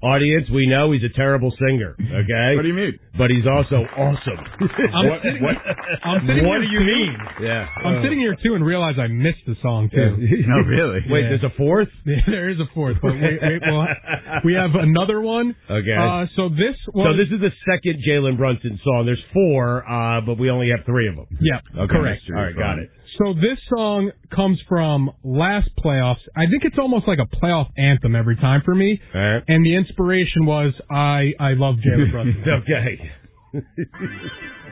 Audience, we know he's a terrible singer, okay? What do you mean? But he's also awesome. What do you mean? Yeah. I'm sitting here, too, and realize I missed the song, too. No, really? Wait, there's a fourth? There is a fourth, but we have another one. Okay. So this is the second Jalen Brunson song. There's 4, but we only have 3 of them. Yeah, okay. Correct. All right, got it. So this song comes from last playoffs. I think it's almost like a playoff anthem every time for me. Right. And the inspiration was I love Jalen Brunson. Okay.